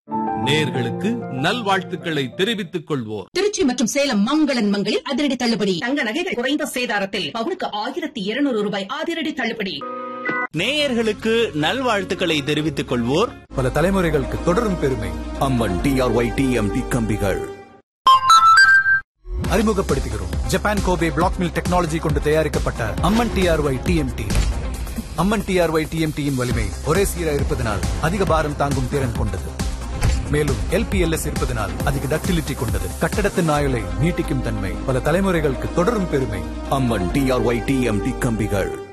நேயர்களுக்கு நல்வாழ்த்துக்களை தெரிவித்துக் கொள்வோர். திருச்சி மற்றும் சேலம் மங்களன் மங்களில் அதிரடி தள்ளுபடி. தங்க நகைகள் குறைந்த சேதாரத்தில் பவுனுக்கு 1200 ரூபாய் அதிரடி தள்ளுபடி. நேயர்களுக்கு நல்வாழ்த்துக்களை தெரிவித்துக் கொள்வோர் பல தலைமுறைகளுக்கு தொடரும் பெருமை அம்மன் டிஆர்ஒய் டிஎம்டி கம்பிகள். அறிமுகப்படுத்துகிறோம் Japan Kobe black mill technology கொண்டு தயாரிக்கப்பட்ட அம்மன் டிஆர்ஒய் டிஎம்டி. அம்மன் டிஆர்ஒய் டிஎம்டியின் வலிமை ஒரே சீரா இருப்பதனால் அதிக பாரம் தாங்கும் திறன் கொண்டது. மேலும் எல்பிஎல்எஸ் இருப்பதனால் அதிக டக்டிலிட்டி கொண்டது. கட்டடத்தின் ஆயுளை நீட்டிக்கும் தன்மை பல தலைமுறைகளுக்கு தொடரும் பெருமை அம்மன் டிஆர்ஒய் டிஎம்டி கம்பிகள்.